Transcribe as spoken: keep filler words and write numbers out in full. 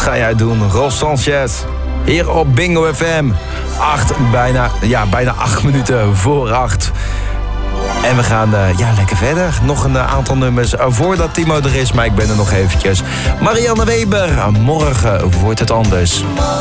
ga jij doen? Rolf Sanchez. Hier op Bingo F M. Acht, bijna, ja, bijna acht minuten voor acht. En we gaan uh, ja, lekker verder. Nog een uh, aantal nummers uh, voordat Timo er is. Maar ik ben er nog eventjes. Marianne Weber. Morgen wordt het anders.